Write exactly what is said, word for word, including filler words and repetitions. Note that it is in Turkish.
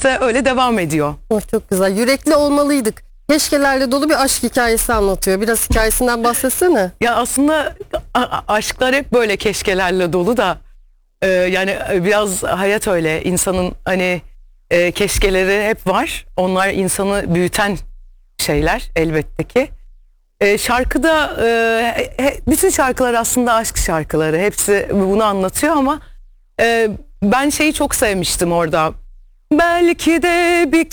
işte öyle devam ediyor. Oh, çok güzel. Yürekli olmalıydık. Keşkelerle dolu bir aşk hikayesi anlatıyor. Biraz hikayesinden bahsetsene. Ya aslında aşklar hep böyle keşkelerle dolu da e, yani biraz hayat öyle. İnsanın hani e, keşkeleri hep var. Onlar insanı büyüten şeyler elbette ki. E, şarkıda e, bütün şarkılar aslında aşk şarkıları. Hepsi bunu anlatıyor ama e, ben şeyi çok sevmiştim orada. Belki de bir